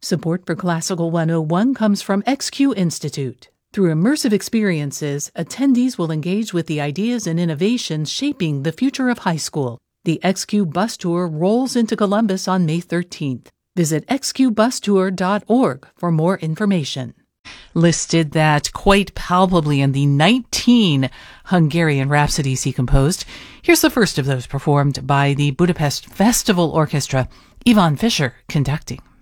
Support for Classical 101 comes from XQ Institute. Through immersive experiences, attendees will engage with the ideas and innovations shaping the future of high school. The XQ Bus Tour rolls into Columbus on May 13th. Visit xqbustour.org for more information. Listed that quite palpably in the 19 Hungarian rhapsodies he composed. Here's the first of those performed by the Budapest Festival Orchestra, Ivan Fischer conducting.